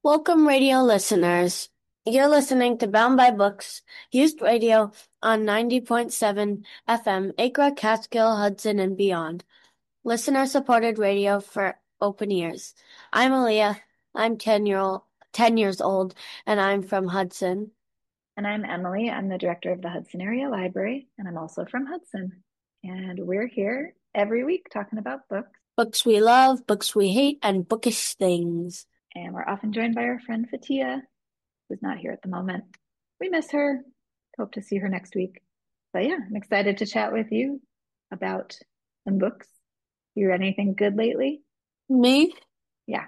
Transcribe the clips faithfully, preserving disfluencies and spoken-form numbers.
Welcome, radio listeners. You're listening to Bound by Books, Used Radio on ninety point seven F M, Acra, Catskill, Hudson, and beyond. Listener-supported radio for open ears. I'm Aaliyah. I'm ten year old, ten years old, and I'm from Hudson. And I'm Emily. I'm the director of the Hudson Area Library, and I'm also from Hudson. And we're here every week talking about books. Books we love, books we hate, and bookish things. And we're often joined by our friend Fatia, who's not here at the moment. We miss her. Hope to see her next week. But yeah, I'm excited to chat with you about some books. You read anything good lately? Me? Yeah.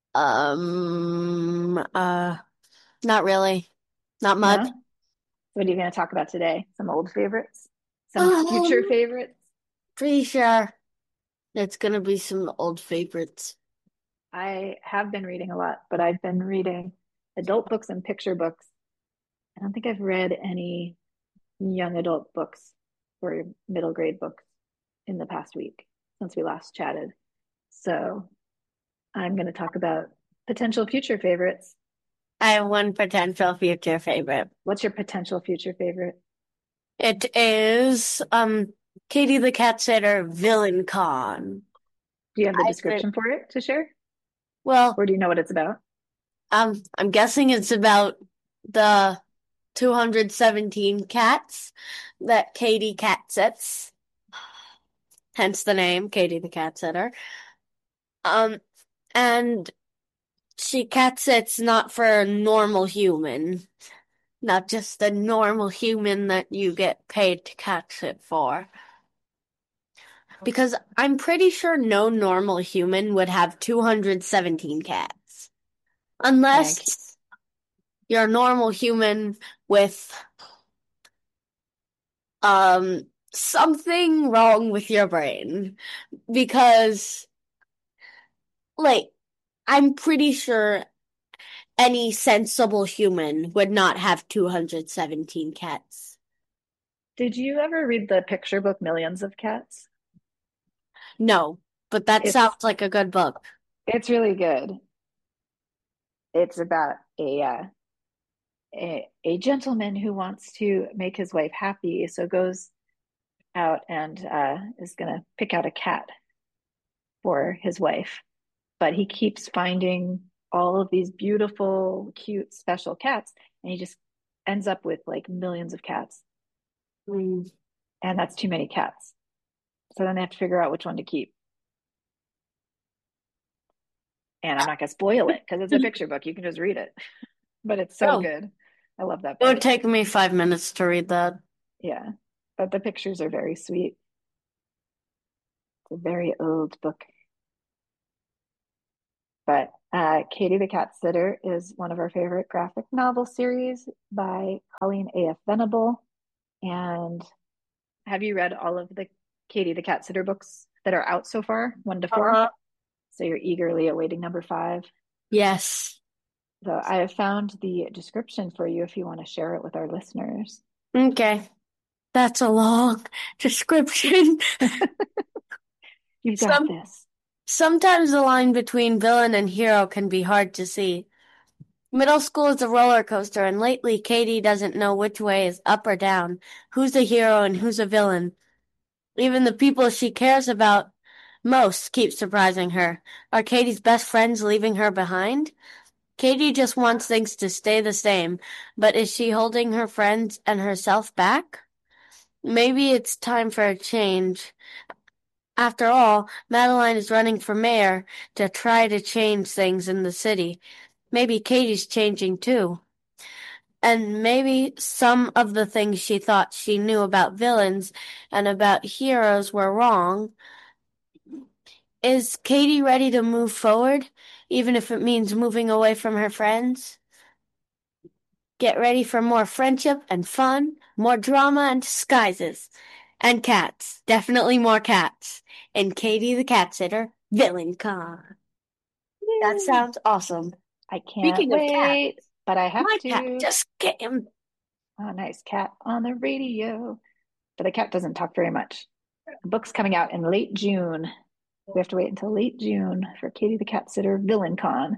Um, uh, not really. Not No? much. So what are you going to talk about today? Some old favorites? Some future Um, favorites? pretty sure it's gonna be some old favorites. I have been reading a lot, but I've been reading adult books and picture books. I don't think I've read any young adult books or middle grade books in the past week since we last chatted. So I'm going to talk about potential future favorites. I have one potential future favorite. What's your potential future favorite? It is um Katie the Cat Sitter Villain Con. Do you have the I've been description for it to share? well, Or do you know what it's about? um I'm guessing it's about the two hundred seventeen cats that Katie cat sits, hence the name Katie the Cat Sitter. Um and she cat sits not for a normal human, not just a normal human that you get paid to cat sit for. Because I'm pretty sure no normal human would have two hundred seventeen cats. Yeah, Unless you're a normal human with um something wrong with your brain. Because like I'm pretty sure any sensible human would not have two hundred seventeen cats. did you ever read the picture book Millions of Cats? No, but that It's sounds like a good book. it's really good. It's about a uh, a, a gentleman who wants to make his wife happy, so goes out and uh, is going to pick out a cat for his wife. But he keeps finding all of these beautiful, cute, special cats, and he just ends up with like millions of cats. Mm. And that's too many cats. So then they have to figure out which one to keep. And I'm not going to spoil it because it's a picture book. You can just read it. But it's so Oh, good. I love that it would book. take me five minutes to read that. Yeah. But the pictures are very sweet. It's a very old book. But uh, Katie the Cat Sitter is one of our favorite graphic novel series by Colleen A F. Venable. And have you read all of the Katie the Cat Sitter books that are out so far, one to four? Uh, So you're eagerly awaiting number five. yes. So I have found the description for you if you want to share it with our listeners. Okay. That's a long description. You've got Some this. sometimes the line between villain and hero can be hard to see. Middle school is a roller coaster, and lately Katie doesn't know which way is up or down, who's a hero and who's a villain. Even the people she cares about most keep surprising her. Are Katie's best friends leaving her behind? Katie just wants things to stay the same, but is she holding her friends and herself back? Maybe it's time for a change. After all, Madeline is running for mayor to try to change things in the city. Maybe Katie's changing too. And maybe some of the things she thought she knew about villains and about heroes were wrong. Is Katie ready to move forward, even if it means moving away from her friends? Get ready for more friendship and fun, more drama and disguises. And cats. Definitely more cats. And Katie the Cat Sitter, Villain Con. That Yay! sounds awesome. I can't Speaking of cats, wait, but I have my cat to. just came. Oh, nice cat on the radio. But the cat doesn't talk very much. The book's coming out in late June. We have to wait until late June for Katie the Cat Sitter Villain Con.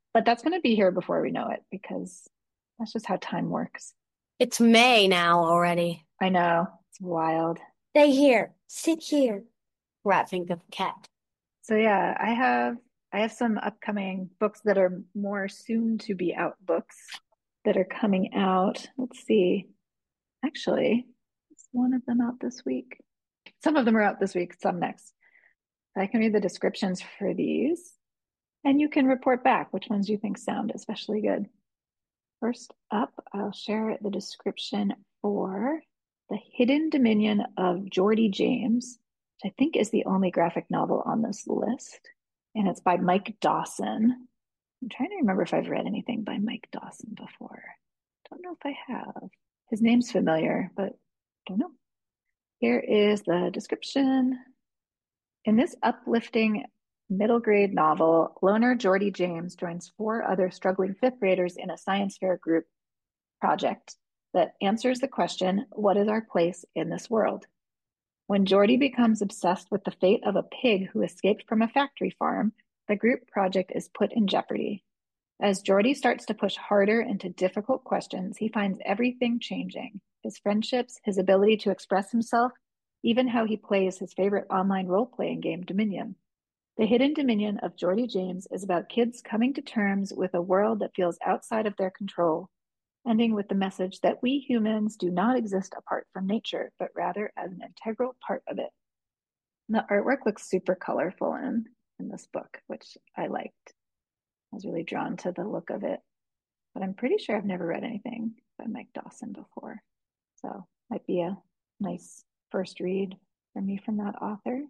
But that's going to be here before we know it because that's just how time works. It's May now already. I know. It's wild. Stay here. Sit here. Rapping the cat. So yeah, I have I have some upcoming books that are more soon to be out books that are coming out. Let's see. Actually, is one of them out this week? Some of them are out this week, some next. I can read the descriptions for these, and you can report back which ones you think sound especially good. First up, I'll share the description for The Hidden Dominion of Geordie James, which I think is the only graphic novel on this list. And it's by Mike Dawson. I'm trying to remember if I've read anything by Mike Dawson before. Don't know if I have. His name's familiar, but don't know. Here is the description. In this uplifting middle grade novel, loner Geordie James joins four other struggling fifth graders in a science fair group project that answers the question, what is our place in this world? When Geordie becomes obsessed with the fate of a pig who escaped from a factory farm, the group project is put in jeopardy. As Geordie starts to push harder into difficult questions, he finds everything changing. His friendships, his ability to express himself, even how he plays his favorite online role-playing game, Dominion. The Hidden Dominion of Geordie James is about kids coming to terms with a world that feels outside of their control, ending with the message that we humans do not exist apart from nature, but rather as an integral part of it. And the artwork looks super colorful in, in this book, which I liked. I was really drawn to the look of it. But I'm pretty sure I've never read anything by Mike Dawson before. So might be a nice first read for me from that author.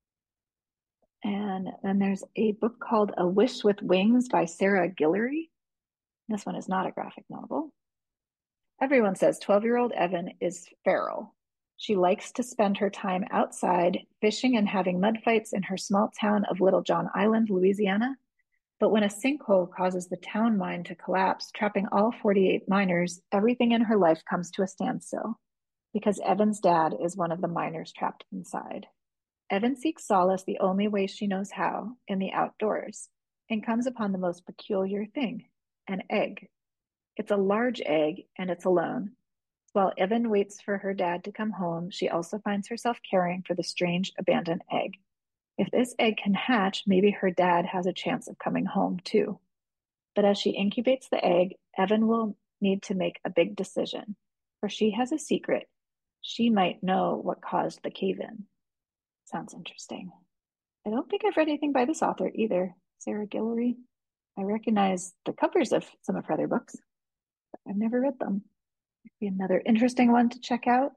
And then there's a book called A Wish with Wings by Sarah Guillory. This one is not a graphic novel. Everyone says twelve-year-old Evan is feral. She likes to spend her time outside, fishing and having mud fights in her small town of Little John Island, Louisiana. But when a sinkhole causes the town mine to collapse, trapping all forty-eight miners, everything in her life comes to a standstill because Evan's dad is one of the miners trapped inside. Evan seeks solace the only way she knows how, in the outdoors, and comes upon the most peculiar thing, an egg. It's a large egg, and it's alone. While Evan waits for her dad to come home, she also finds herself caring for the strange abandoned egg. If this egg can hatch, maybe her dad has a chance of coming home too. But as she incubates the egg, Evan will need to make a big decision, for she has a secret. She might know what caused the cave-in. Sounds interesting. I don't think I've read anything by this author either, Sarah Guillory. I recognize the covers of some of her other books, but I've never read them. It'd be another interesting one to check out.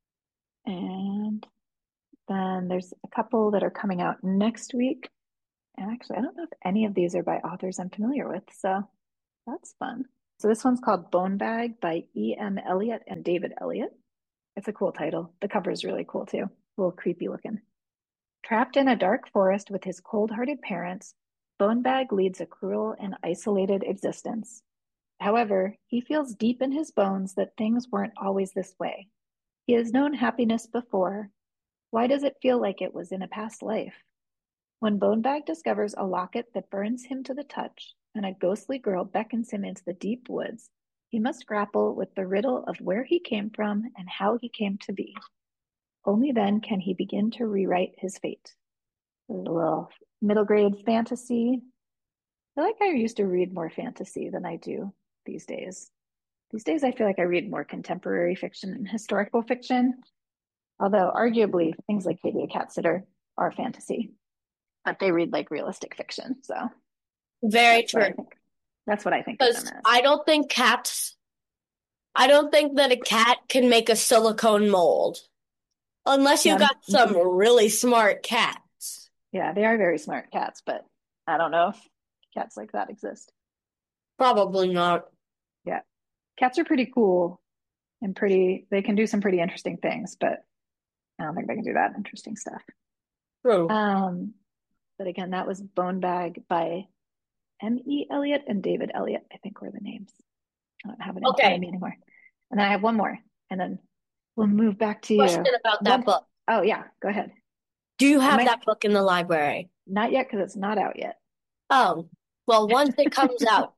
And then there's a couple that are coming out next week. And actually, I don't know if any of these are by authors I'm familiar with, so that's fun. So this one's called Bone Bag by E M Elliott and David Elliott. It's a cool title. The cover is really cool too, a little creepy looking. Trapped in a dark forest with his cold-hearted parents, Bone Bag leads a cruel and isolated existence. However, he feels deep in his bones that things weren't always this way. He has known happiness before. Why does it feel like it was in a past life? When Bone Bag discovers a locket that burns him to the touch and a ghostly girl beckons him into the deep woods, he must grapple with the riddle of where he came from and how he came to be. Only then can he begin to rewrite his fate. A little middle grade fantasy. I feel like I used to read more fantasy than I do these days. These days, I feel like I read more contemporary fiction and historical fiction, although arguably things like Katie the Cat Sitter are fantasy, but they read like realistic fiction. So Very that's what I true. think. That's what I think of them Because as. I don't think cats, I don't think that a cat can make a silicone mold unless you Yeah, got some really smart cats. yeah, they are very smart cats, but I don't know if cats like that exist. Probably not. Yeah, cats are pretty cool and pretty, they can do some pretty interesting things, but I don't think they can do that interesting stuff. True. Um, but again, that was Bone Bag by M E. Elliott and David Elliott, I think were the names. I don't have it in front of Okay, me anymore. And then I have one more, and then we'll move back to you. question about that What? book. Oh, yeah, go ahead. Do you It have might that book in the library? not yet because it's not out yet. Oh, well, once it comes out,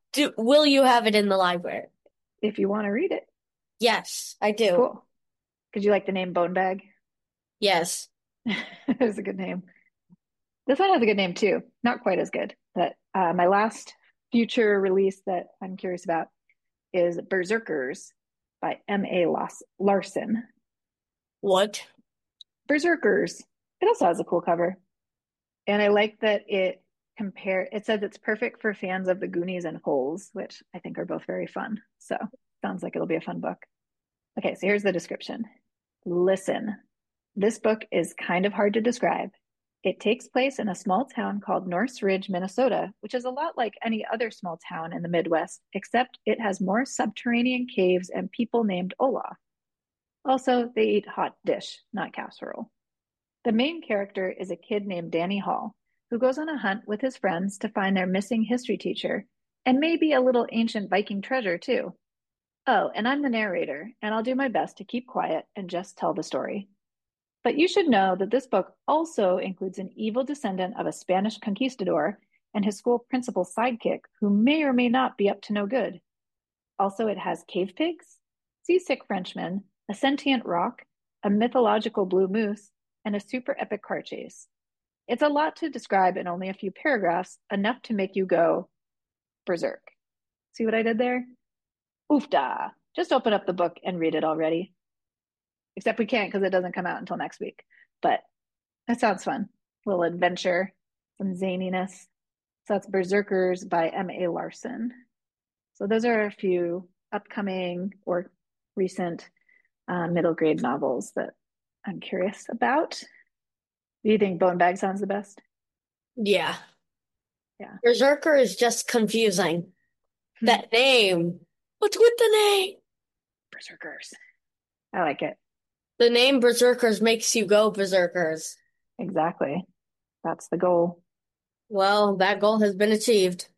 Do, will you have it in the library? if you want to read it. Yes, I do. Cool. Because you like the name Bone Bag? Yes. It's a good name. This one has a good name too. Not quite as good, but uh, my last future release that I'm curious about is Berserkers by M A. Larson. What? Berserkers. It also has a cool cover. And I like that it compare it says it's perfect for fans of the Goonies and Holes, which I think are both very fun. So sounds like it'll be a fun book. Okay, so here's the description. Listen, this book is kind of hard to describe. It takes place in a small town called Norse Ridge, Minnesota, which is a lot like any other small town in the Midwest, except it has more subterranean caves and people named Olaf. Also, they eat hot dish, not casserole. The main character is a kid named Danny Hall, who goes on a hunt with his friends to find their missing history teacher, and maybe a little ancient Viking treasure, too. Oh, and I'm the narrator, and I'll do my best to keep quiet and just tell the story. But you should know that this book also includes an evil descendant of a Spanish conquistador and his school principal's sidekick, who may or may not be up to no good. Also, it has cave pigs, seasick Frenchmen, a sentient rock, a mythological blue moose, and a super epic car chase. It's a lot to describe in only a few paragraphs, enough to make you go berserk. See what I did there? Oofda. Just open up the book and read it already. Except we can't because it doesn't come out until next week. But that sounds fun. A little adventure, some zaniness. So that's Berserkers by M A. Larson. So those are a few upcoming or recent uh, middle grade novels that I'm curious about. Do you think Bone Bag sounds the best? Yeah. Yeah. Berserker is just confusing. Hmm. That name. What's with the name? Berserkers. I like it. The name Berserkers makes you go Berserkers. Exactly. That's the goal. Well, that goal has been achieved.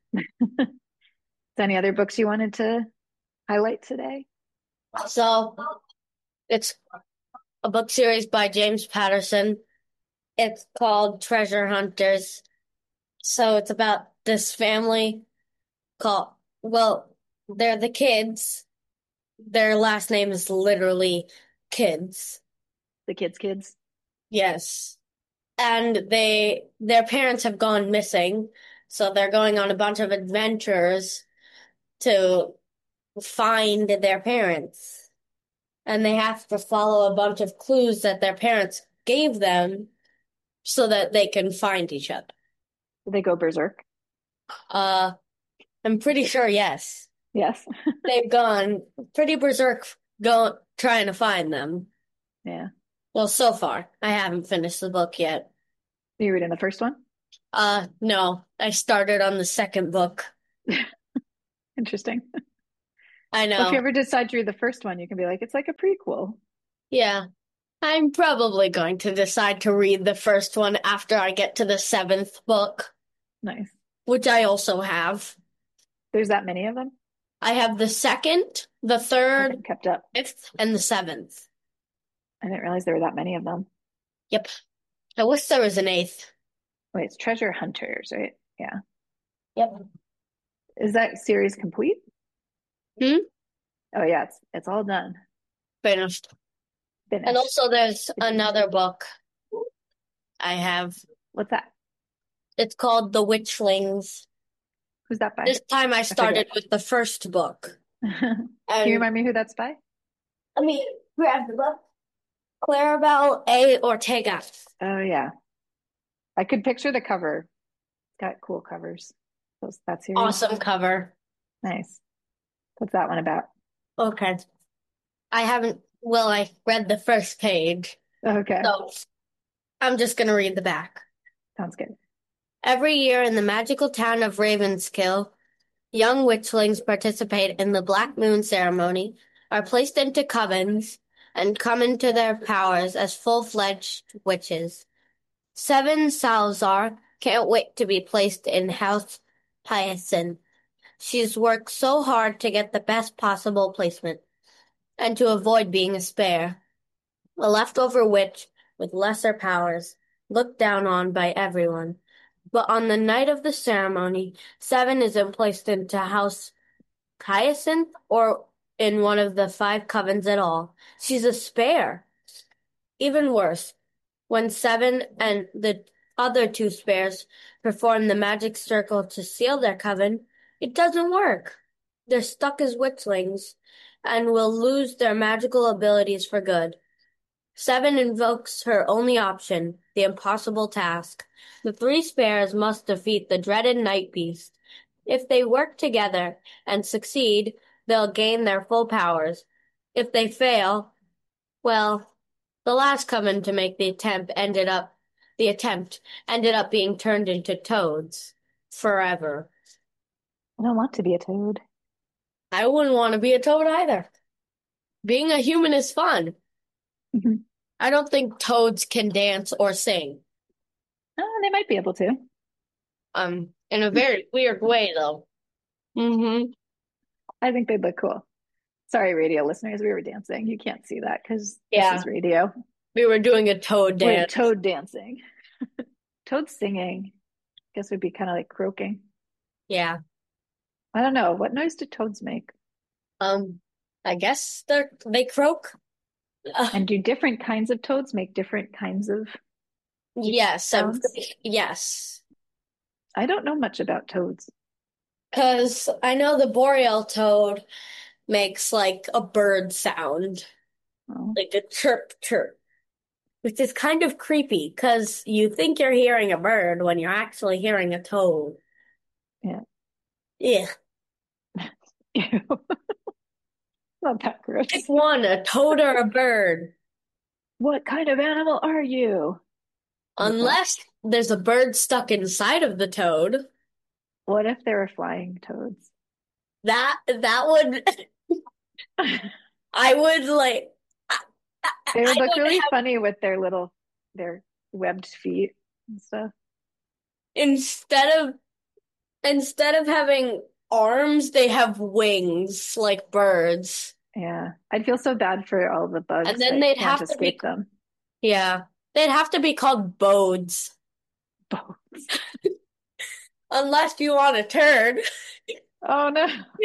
Any other books you wanted to highlight today? So, it's a book series by James Patterson. It's called Treasure Hunters. So, it's about this family called, well, they're the kids. Their last name is literally Kids. The Kids Kids? Yes. And they, their parents have gone missing. So, they're going on a bunch of adventures to find their parents. And they have to follow a bunch of clues that their parents gave them so that they can find each other. Did they go berserk? Uh, I'm pretty sure yes. Yes. They've gone pretty berserk go trying to find them. Yeah. Well, so far, I haven't finished the book yet. Are you reading the first one? Uh, no, I started on the second book. Interesting. I Well, if you know. ever decide to read the first one, you can be like, it's like a prequel. Yeah. I'm probably going to decide to read the first one after I get to the seventh book, Nice. which I also have. There's that many of them? I have the second, the I third, haven't kept up. fifth, and the seventh. I didn't realize there were that many of them. Yep. I wish there was an eighth. Wait, it's Treasure Hunters, right? Yeah. Yep. Is that series complete? Hmm? Oh yeah, it's it's all done. Finished. And Finished. also there's another book I have. What's that? It's called The Witchlings. Who's that by? This time I I forget. started with the first book. Can you And remind me who that's by? let me grab the book. Clarabelle A. Ortega. Oh yeah. I could picture the cover. It's got cool covers. Those that series. Awesome cover. Nice. What's that one about? Okay. I haven't, well, I read the first page, Okay. so I'm just gonna read the back. Sounds good. Every year in the magical town of Ravenskill, young witchlings participate in the Black Moon ceremony, are placed into covens, and come into their powers as full-fledged witches. Seven Salazar can't wait to be placed in House Hyacinth. She's worked so hard to get the best possible placement, and to avoid being a spare. A leftover witch with lesser powers, looked down on by everyone. But on the night of the ceremony, Seven isn't placed into House Hyacinth or in one of the five covens at all. She's a spare. Even worse, when Seven and the other two spares perform the magic circle to seal their coven, it doesn't work. They're stuck as witchlings and will lose their magical abilities for good. Seven invokes her only option, the impossible task. The three spares must defeat the dreaded Night Beast. If they work together and succeed, they'll gain their full powers. If they fail, well, the last coven to make the attempt ended up the attempt ended up being turned into toads forever. I don't want to be a toad. I wouldn't want to be a toad either. Being a human is fun. Mhm. I don't think toads can dance or sing. Oh, they might be able to. Um, in a very weird way, though. Mm-hmm. I think they'd look cool. Sorry, radio listeners, we were dancing. You can't see that because this Yeah, is radio. we were doing a toad We're dance. toad dancing. Toad singing. Guess would be kind of like croaking. Yeah. I don't know. What noise do toads make? Um, I guess they they croak. Uh, And do different kinds of toads make different kinds of yes, I'm sounds? yes. I don't know much about toads. Because I know the boreal toad makes like a bird sound, Oh, like a chirp chirp, which is kind of creepy because you think you're hearing a bird when you're actually hearing a toad. yeah. Yeah. Ew. Not that Pick gross. one, a toad or a bird. What kind of animal are you? Okay. Unless there's a bird stuck inside of the toad. What if there were flying toads? That that would I would like I, I, They I would look would really have funny with their little, their webbed feet and stuff. instead of instead of having arms, they have wings like birds. Yeah. I'd feel so bad for all the And bugs then that they'd can't have to be escape them. yeah. They'd have to be called bodes. Bugs. Unless you want a turd. Oh no.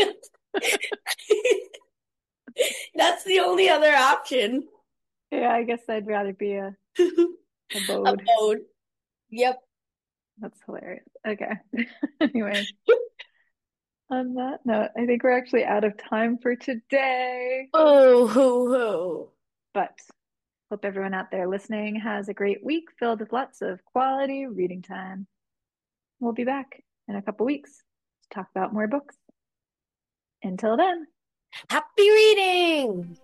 That's the only other option. Yeah, I guess I'd rather be a, a A bode. bode. Yep. That's hilarious. Okay. Anyway, on that note, I think we're actually out of time for today. Oh, hoo, hoo. But hope everyone out there listening has a great week filled with lots of quality reading time. We'll be back in a couple weeks to talk about more books. Until then, Happy reading!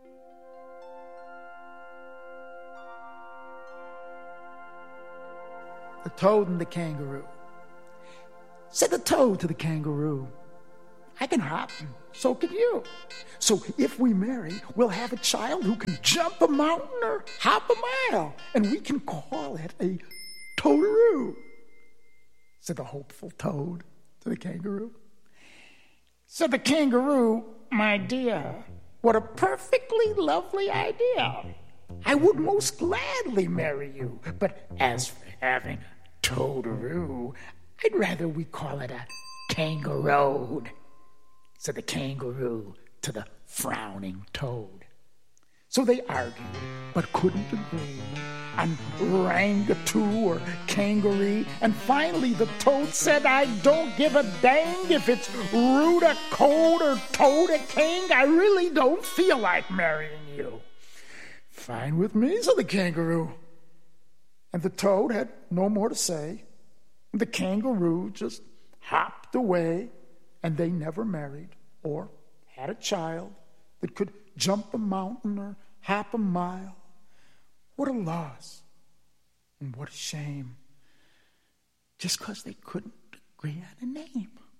The Toad and the Kangaroo. Said the toad to the kangaroo, I can hop and so can you. So if we marry, we'll have a child who can jump a mountain or hop a mile, and we can call it a toadaroo. Said the hopeful toad to the kangaroo. Said the kangaroo, my dear, what a perfectly lovely idea. I would most gladly marry you, but as for having a toadaroo, I'd rather we call it a kangaroo. Said the kangaroo to the frowning toad. So they argued, but couldn't agree on rangatoo or kangaree, and finally the toad said, I don't give a dang if it's rude a code or toad a king. I really don't feel like marrying you. Fine with me, said the kangaroo. And the toad had no more to say. The kangaroo just hopped away, and they never married or had a child that could jump a mountain or hop a mile. What a loss, and what a shame, just because they couldn't agree on a name.